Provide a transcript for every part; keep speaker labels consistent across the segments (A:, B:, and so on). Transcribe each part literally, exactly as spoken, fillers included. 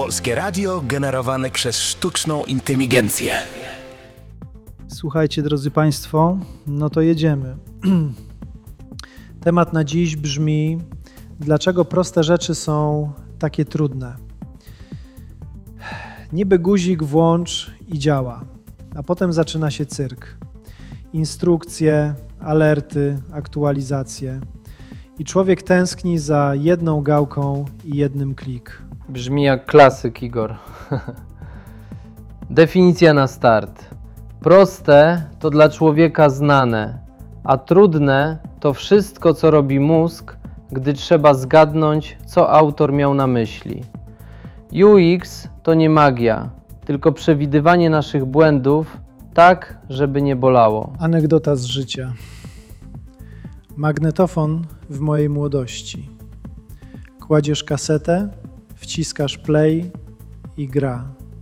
A: Polskie radio generowane przez sztuczną inteligencję.
B: Słuchajcie, drodzy Państwo, no to jedziemy. Temat na dziś brzmi: dlaczego proste rzeczy są takie trudne? Niby guzik włącz i działa, a potem zaczyna się cyrk. Instrukcje, alerty, aktualizacje. I człowiek tęskni za jedną gałką i jednym klik.
C: Brzmi jak klasyk, Igor. Definicja na start. Proste to dla człowieka znane, a trudne to wszystko, co robi mózg, gdy trzeba zgadnąć, co autor miał na myśli. U X to nie magia, tylko przewidywanie naszych błędów tak, żeby nie bolało.
B: Anegdota z życia. Magnetofon w mojej młodości. Kładziesz kasetę, wciskasz play i gra.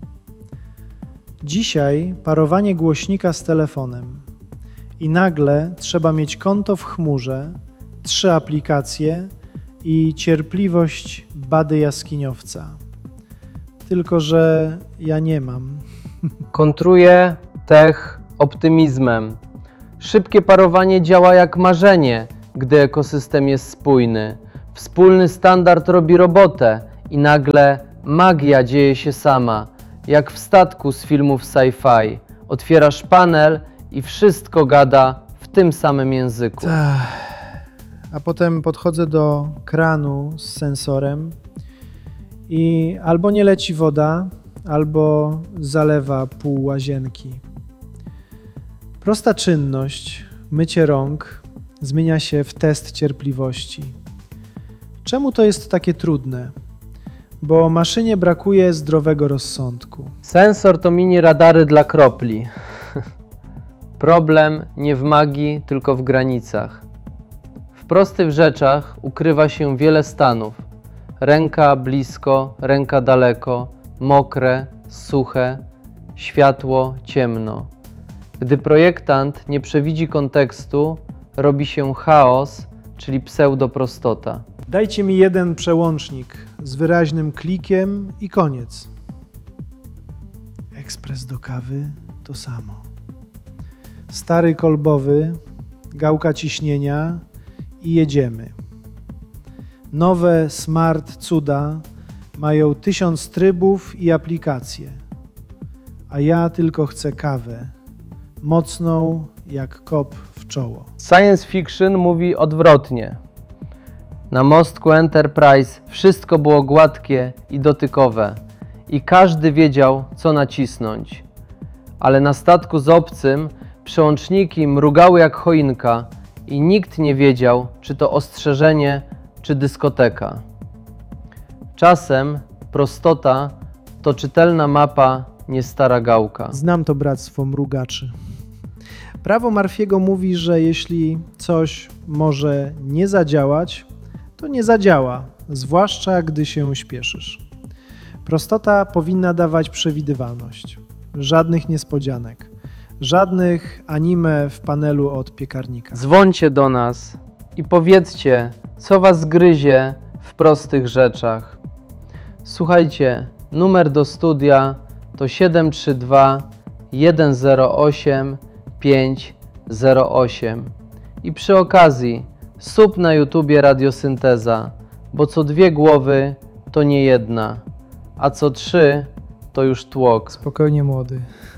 B: Dzisiaj parowanie głośnika z telefonem. I nagle trzeba mieć konto w chmurze, trzy aplikacje i cierpliwość bady jaskiniowca. Tylko że ja nie mam.
C: Kontruję tech optymizmem. Szybkie parowanie działa jak marzenie, gdy ekosystem jest spójny. Wspólny standard robi robotę i nagle magia dzieje się sama, jak w statku z filmów sci-fi. Otwierasz panel i wszystko gada w tym samym języku.
B: A potem podchodzę do kranu z sensorem i albo nie leci woda, albo zalewa pół łazienki. Prosta czynność, mycie rąk, zmienia się w test cierpliwości. Czemu to jest takie trudne? Bo maszynie brakuje zdrowego rozsądku.
C: Sensor to mini radary dla kropli. Problem nie w magii, tylko w granicach. W prostych rzeczach ukrywa się wiele stanów. Ręka blisko, ręka daleko, mokre, suche, światło, ciemno. Gdy projektant nie przewidzi kontekstu, robi się chaos, czyli pseudoprostota.
B: Dajcie mi jeden przełącznik z wyraźnym klikiem i koniec. Ekspres do kawy to samo. Stary kolbowy, gałka ciśnienia i jedziemy. Nowe smart cuda mają tysiąc trybów i aplikacje, a ja tylko chcę kawę, mocną jak kop w czoło.
C: Science fiction mówi odwrotnie. Na mostku Enterprise wszystko było gładkie i dotykowe i każdy wiedział, co nacisnąć. Ale na statku z obcym przełączniki mrugały jak choinka i nikt nie wiedział, czy to ostrzeżenie, czy dyskoteka. Czasem prostota to czytelna mapa, nie stara gałka.
B: Znam to bractwo mrugaczy. Prawo Murphy'ego mówi, że jeśli coś może nie zadziałać, to nie zadziała, zwłaszcza gdy się śpieszysz. Prostota powinna dawać przewidywalność. Żadnych niespodzianek. Żadnych anime w panelu od piekarnika.
C: Dzwońcie do nas i powiedzcie, co was gryzie w prostych rzeczach. Słuchajcie, numer do studia to siedem trzy dwa jeden zero osiem pięć zero osiem. I przy okazji sub na YouTubie Radiosynteza, bo co dwie głowy to nie jedna, a co trzy to już tłok.
B: Spokojnie, młody.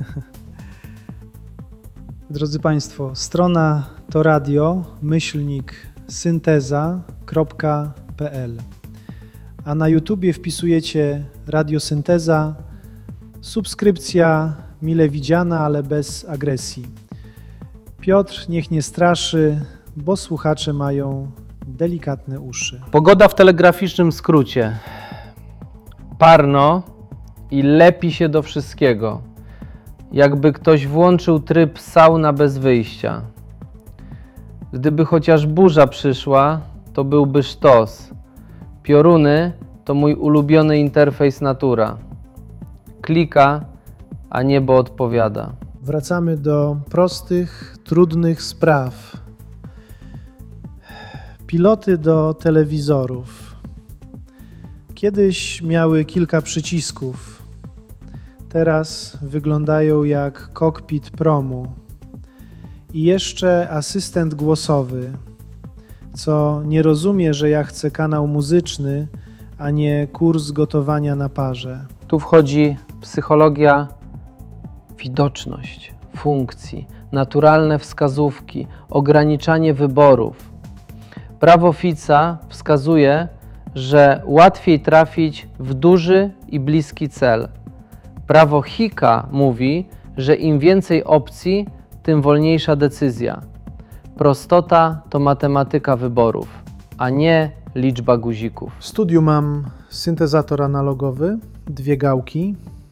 B: Drodzy Państwo, strona to radio myślnik synteza kropka p l, a na YouTubie wpisujecie Radiosynteza, subskrypcja mile widziana, ale bez agresji. Piotr niech nie straszy, bo słuchacze mają delikatne uszy.
C: Pogoda w telegraficznym skrócie. Parno i lepi się do wszystkiego. Jakby ktoś włączył tryb sauna bez wyjścia. Gdyby chociaż burza przyszła, to byłby sztos. Pioruny to mój ulubiony interfejs natura. Klika, a niebo odpowiada.
B: Wracamy do prostych, trudnych spraw. Piloty do telewizorów. Kiedyś miały kilka przycisków. Teraz wyglądają jak kokpit promu. I jeszcze asystent głosowy, co nie rozumie, że ja chcę kanał muzyczny, a nie kurs gotowania na parze.
C: Tu wchodzi psychologia, widoczność funkcji, naturalne wskazówki, ograniczanie wyborów. Prawo Fica wskazuje, że łatwiej trafić w duży i bliski cel. Prawo Hicka mówi, że im więcej opcji, tym wolniejsza decyzja. Prostota to matematyka wyborów, a nie liczba guzików.
B: W studiu mam syntezator analogowy, dwie gałki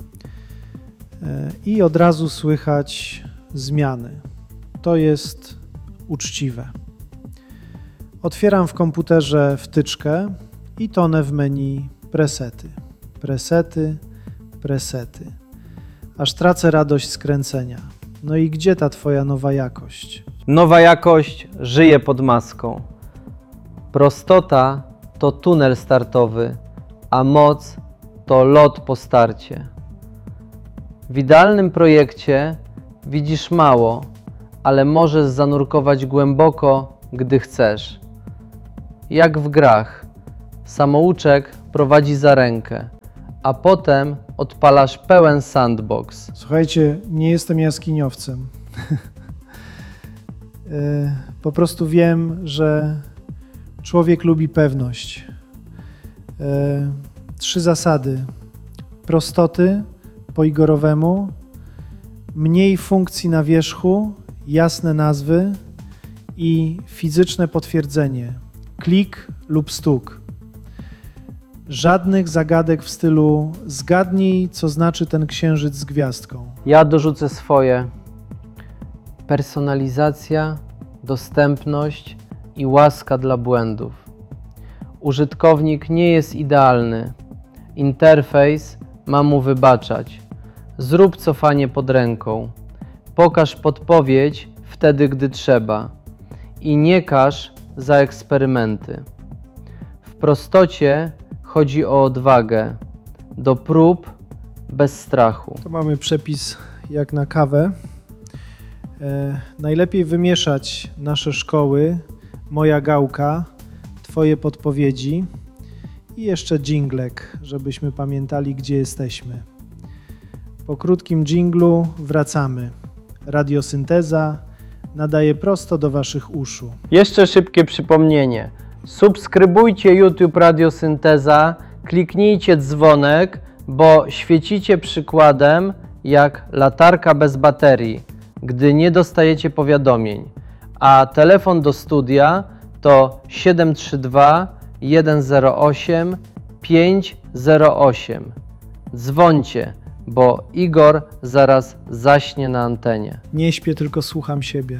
B: i od razu słychać zmiany. To jest uczciwe. Otwieram w komputerze wtyczkę i tonę w menu presety. Presety, presety. Aż tracę radość z kręcenia. No i gdzie ta twoja nowa jakość?
C: Nowa jakość żyje pod maską. Prostota to tunel startowy, a moc to lot po starcie. W idealnym projekcie widzisz mało, ale możesz zanurkować głęboko, gdy chcesz. Jak w grach, samouczek prowadzi za rękę, a potem odpalasz pełen sandbox.
B: Słuchajcie, nie jestem jaskiniowcem. Po prostu wiem, że człowiek lubi pewność. Trzy zasady. Prostoty po igorowemu, mniej funkcji na wierzchu, jasne nazwy i fizyczne potwierdzenie. Klik lub stuk. Żadnych zagadek w stylu zgadnij, co znaczy ten księżyc z gwiazdką.
C: Ja dorzucę swoje. Personalizacja, dostępność i łaska dla błędów. Użytkownik nie jest idealny. Interfejs ma mu wybaczać. Zrób cofanie pod ręką. Pokaż podpowiedź wtedy, gdy trzeba. I nie każ za eksperymenty. W prostocie chodzi o odwagę. Do prób bez strachu.
B: To mamy przepis jak na kawę. E, najlepiej wymieszać nasze szkoły, moja gałka, twoje podpowiedzi i jeszcze dżinglek, żebyśmy pamiętali, gdzie jesteśmy. Po krótkim dżinglu wracamy. Radiosynteza nadaje prosto do waszych uszu.
C: Jeszcze szybkie przypomnienie. Subskrybujcie YouTube Radiosynteza, kliknijcie dzwonek, bo świecicie przykładem jak latarka bez baterii, gdy nie dostajecie powiadomień, a telefon do studia to siedem trzy dwa jeden zero osiem pięć zero osiem. Dzwońcie, bo Igor zaraz zaśnie na antenie.
B: Nie śpię, tylko słucham siebie.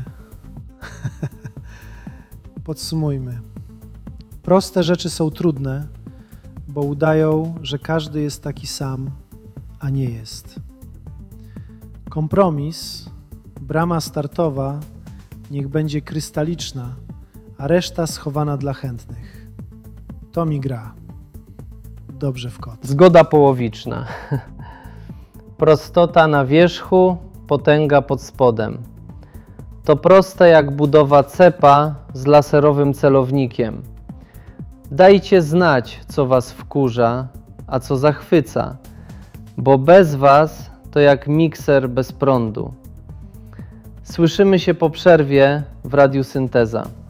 B: Podsumujmy. Proste rzeczy są trudne, bo udają, że każdy jest taki sam, a nie jest. Kompromis, brama startowa, niech będzie krystaliczna, a reszta schowana dla chętnych. To mi gra. Dobrze w kot.
C: Zgoda połowiczna. Prostota na wierzchu, potęga pod spodem. To proste jak budowa cepa z laserowym celownikiem. Dajcie znać, co was wkurza, a co zachwyca, bo bez was to jak mikser bez prądu. Słyszymy się po przerwie w Radiu Synteza.